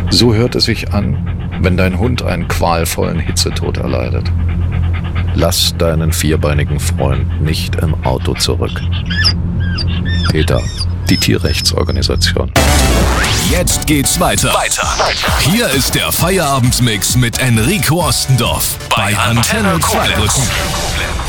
So hört es sich an, wenn dein Hund einen qualvollen Hitzetod erleidet. Lass deinen vierbeinigen Freund nicht im Auto zurück. PETA, die Tierrechtsorganisation. Jetzt geht's weiter. Hier ist der Feierabendmix mit Enrico Ostendorf bei Antenne Zweibrücken.